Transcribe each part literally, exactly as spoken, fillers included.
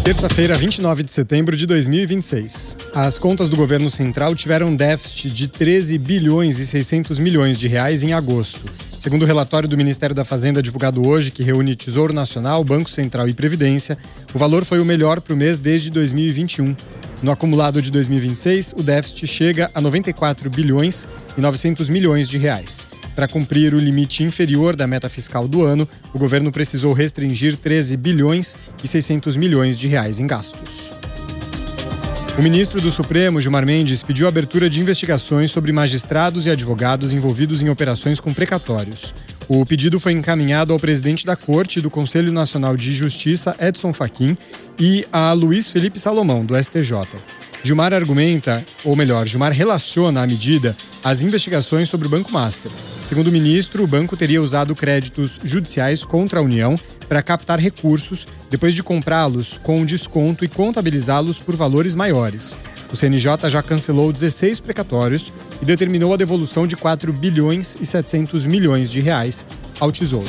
Terça-feira, vinte e nove de setembro de dois mil e vinte e seis. As contas do governo central tiveram um déficit de treze bilhões e seiscentos milhões de reais em agosto. Segundo o relatório do Ministério da Fazenda divulgado hoje, que reúne Tesouro Nacional, Banco Central e Previdência, o valor foi o melhor para o mês desde dois mil e vinte e um. No acumulado de dois mil e vinte e seis, o déficit chega a noventa e quatro bilhões e novecentos milhões de reais. Para cumprir o limite inferior da meta fiscal do ano, o governo precisou restringir treze bilhões e seiscentos milhões de reais em gastos. O ministro do Supremo, Gilmar Mendes, pediu a abertura de investigações sobre magistrados e advogados envolvidos em operações com precatórios. O pedido foi encaminhado ao presidente da Corte e do Conselho Nacional de Justiça, Edson Fachin, e a Luiz Felipe Salomão, do S T J. Gilmar argumenta, ou melhor, Gilmar relaciona a medida às investigações sobre o Banco Master. Segundo o ministro, o banco teria usado créditos judiciais contra a União para captar recursos, depois de comprá-los com desconto e contabilizá-los por valores maiores. O C N J já cancelou dezesseis precatórios e determinou a devolução de quatro bilhões e setecentos milhões de reais ao Tesouro.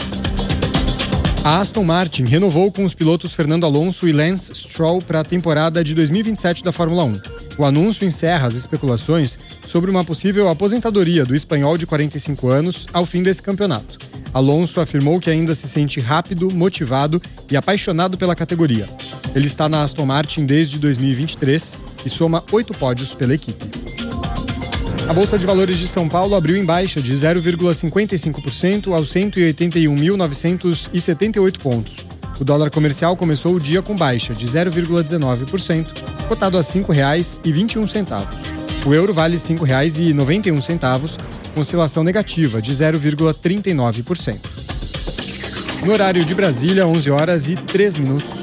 A Aston Martin renovou com os pilotos Fernando Alonso e Lance Stroll para a temporada de dois mil e vinte e sete da Fórmula um. O anúncio encerra as especulações sobre uma possível aposentadoria do espanhol de quarenta e cinco anos ao fim desse campeonato. Alonso afirmou que ainda se sente rápido, motivado e apaixonado pela categoria. Ele está na Aston Martin desde dois mil e vinte e três e soma oito pódios pela equipe. A Bolsa de Valores de São Paulo abriu em baixa de zero vírgula cinquenta e cinco por cento aos cento e oitenta e um mil novecentos e setenta e oito pontos. O dólar comercial começou o dia com baixa de zero vírgula dezenove por cento, cotado a cinco reais e vinte e um centavos. O euro vale cinco reais e noventa e um centavos, com oscilação negativa de zero vírgula trinta e nove por cento. No horário de Brasília, onze horas e três minutos.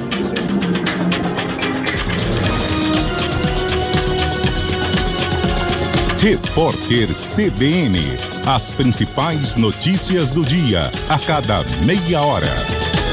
Repórter C B N. As principais notícias do dia, a cada meia hora.